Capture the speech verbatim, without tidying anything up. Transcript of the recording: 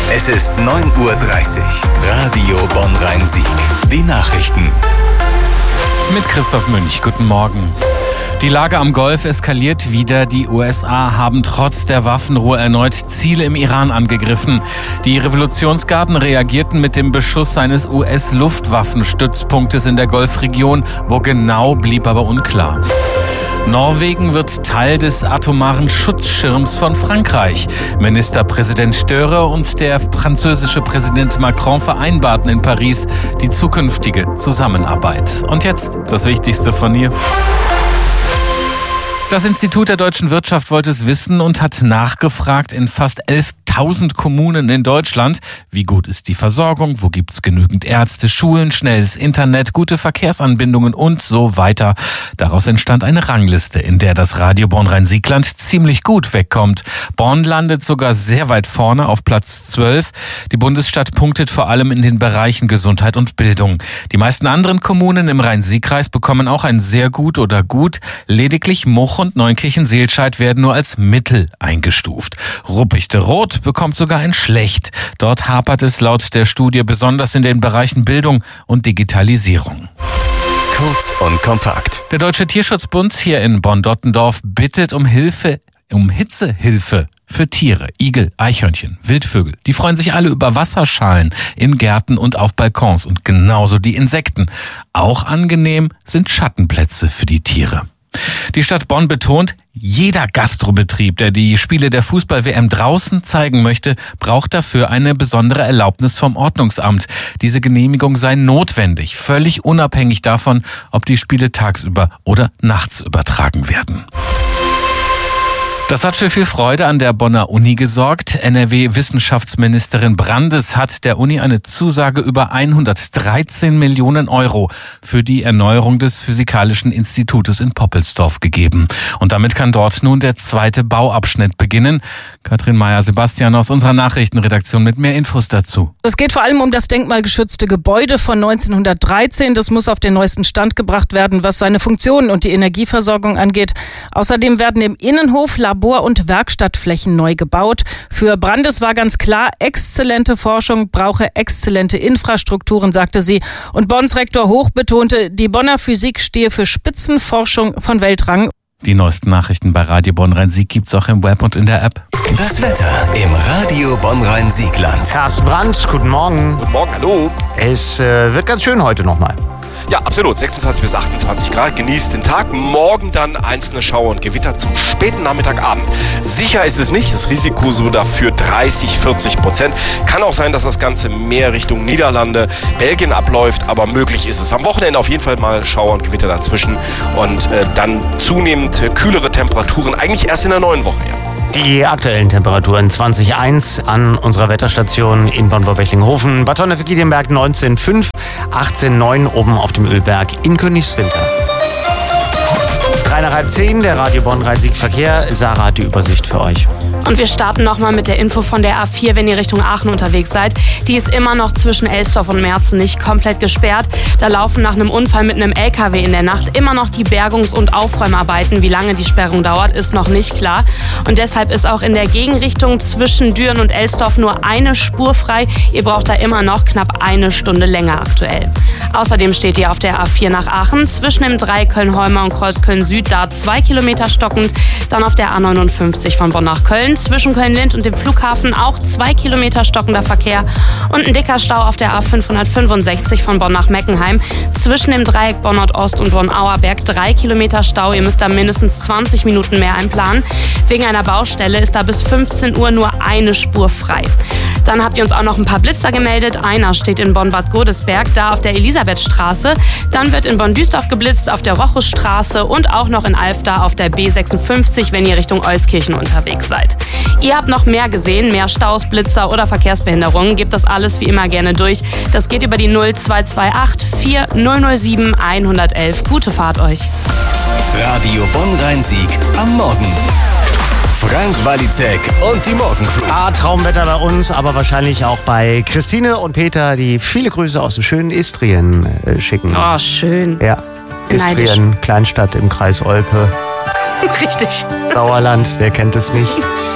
Es ist neun Uhr dreißig. Radio Bonn-Rhein-Sieg. Die Nachrichten. Mit Christoph Münch. Guten Morgen. Die Lage am Golf eskaliert wieder. Die U S A haben trotz der Waffenruhe erneut Ziele im Iran angegriffen. Die Revolutionsgarden reagierten mit dem Beschuss eines U S-Luftwaffenstützpunktes in der Golfregion. Wo genau, blieb aber unklar. Norwegen wird Teil des atomaren Schutzschirms von Frankreich. Ministerpräsident Störe und der französische Präsident Macron vereinbarten in Paris die zukünftige Zusammenarbeit. Und jetzt das Wichtigste von hier. Das Institut der deutschen Wirtschaft wollte es wissen und hat nachgefragt in fast elftausend Kommunen in Deutschland. Wie gut ist die Versorgung? Wo gibt's genügend Ärzte, Schulen, schnelles Internet, gute Verkehrsanbindungen und so weiter? Daraus entstand eine Rangliste, in der das Radio Bonn-Rhein-Siegland ziemlich gut wegkommt. Bonn landet sogar sehr weit vorne auf Platz zwölf. Die Bundesstadt punktet vor allem in den Bereichen Gesundheit und Bildung. Die meisten anderen Kommunen im Rhein-Sieg-Kreis bekommen auch ein sehr gut oder gut. Lediglich Moch und Neunkirchen-Seelscheid werden nur als Mittel eingestuft. Ruppichte-Roth bekommt sogar ein Schlecht. Dort hapert es laut der Studie besonders in den Bereichen Bildung und Digitalisierung. Kurz und kompakt. Der Deutsche Tierschutzbund hier in Bonn-Dottendorf bittet um Hilfe, um Hitzehilfe für Tiere, Igel, Eichhörnchen, Wildvögel. Die freuen sich alle über Wasserschalen in Gärten und auf Balkons und genauso die Insekten. Auch angenehm sind Schattenplätze für die Tiere. Die Stadt Bonn betont, jeder Gastrobetrieb, der die Spiele der Fußball-W M draußen zeigen möchte, braucht dafür eine besondere Erlaubnis vom Ordnungsamt. Diese Genehmigung sei notwendig, völlig unabhängig davon, ob die Spiele tagsüber oder nachts übertragen werden. Das hat für viel Freude an der Bonner Uni gesorgt. N R W-Wissenschaftsministerin Brandes hat der Uni eine Zusage über hundertdreizehn Millionen Euro für die Erneuerung des Physikalischen Institutes in Poppelsdorf gegeben. Und damit kann dort nun der zweite Bauabschnitt beginnen. Katrin Meyer-Sebastian aus unserer Nachrichtenredaktion mit mehr Infos dazu. Es geht vor allem um das denkmalgeschützte Gebäude von neunzehnhundertdreizehn. Das muss auf den neuesten Stand gebracht werden, was seine Funktionen und die Energieversorgung angeht. Außerdem werden im Innenhof Labor- und Werkstattflächen neu gebaut. Für Brandes war ganz klar, exzellente Forschung brauche exzellente Infrastrukturen, sagte sie. Und Bonns Rektor Hoch betonte, die Bonner Physik stehe für Spitzenforschung von Weltrang. Die neuesten Nachrichten bei Radio Bonn-Rhein-Sieg gibt's auch im Web und in der App. Das Wetter im Radio Bonn-Rhein-Siegland. Carsten Brandt, guten Morgen. Guten Morgen, hallo. Es äh, wird ganz schön heute nochmal. Ja, absolut. sechsundzwanzig bis achtundzwanzig Grad. Genießt den Tag. Morgen dann einzelne Schauer und Gewitter zum späten Nachmittagabend. Sicher ist es nicht. Das Risiko so dafür dreißig, vierzig Prozent. Kann auch sein, dass das Ganze mehr Richtung Niederlande, Belgien abläuft. Aber möglich ist es. Am Wochenende auf jeden Fall mal Schauer und Gewitter dazwischen. Und äh, dann zunehmend äh, kühlere Temperaturen. Eigentlich erst in der neuen Woche, ja. Die aktuellen Temperaturen zwanzig Komma eins an unserer Wetterstation in Bonn-Bochlinghofen, Bad Honnef-Giedienberg neunzehn Komma fünf, achtzehn Komma neun oben auf dem Ölberg in Königswinter. drei nach halb zehn, der Radio Bonn-Rhein-Sieg-Verkehr. Sarah hat die Übersicht für euch. Und wir starten nochmal mit der Info von der A vier, wenn ihr Richtung Aachen unterwegs seid. Die ist immer noch zwischen Elsdorf und Merzen nicht komplett gesperrt. Da laufen nach einem Unfall mit einem L K W in der Nacht immer noch die Bergungs- und Aufräumarbeiten. Wie lange die Sperrung dauert, ist noch nicht klar. Und deshalb ist auch in der Gegenrichtung zwischen Düren und Elsdorf nur eine Spur frei. Ihr braucht da immer noch knapp eine Stunde länger aktuell. Außerdem steht ihr auf der A vier nach Aachen zwischen dem Dreieck Köln-Holmer und Kreuz Köln-Süd, da zwei Kilometer stockend. Dann auf der A neunundfünfzig von Bonn nach Köln zwischen Köln-Lind und dem Flughafen auch zwei Kilometer stockender Verkehr. Und ein dicker Stau auf der A fünfhundertfünfundsechzig von Bonn nach Meckenheim zwischen dem Dreieck Bonn-Nord-Ost und Bonn-Auerberg. Drei Kilometer Stau, ihr müsst da mindestens zwanzig Minuten mehr einplanen. Wegen einer Baustelle ist da bis fünfzehn Uhr nur eine Spur frei. Dann habt ihr uns auch noch ein paar Blitzer gemeldet. Einer steht in Bonn-Bad Godesberg, da auf der Elisabethstraße. Dann wird in Bonn-Düstorf geblitzt auf der Rochusstraße und auch noch in Alfter auf der B sechsundfünfzig, wenn ihr Richtung Euskirchen unterwegs seid. Ihr habt noch mehr gesehen, mehr Staus, Blitzer oder Verkehrsbehinderungen. Gebt das alles wie immer gerne durch. Das geht über die null zwei zwei acht vier null null sieben eins eins eins. Gute Fahrt euch. Radio Bonn-Rhein-Sieg am Morgen. Frank Walizek und die Morgencrew. Ah, Traumwetter bei uns, aber wahrscheinlich auch bei Christine und Peter, die viele Grüße aus dem schönen Istrien äh, schicken. Oh, schön. Ja, Istrien, Kleinstadt im Kreis Olpe. Richtig. Sauerland, wer kennt es nicht?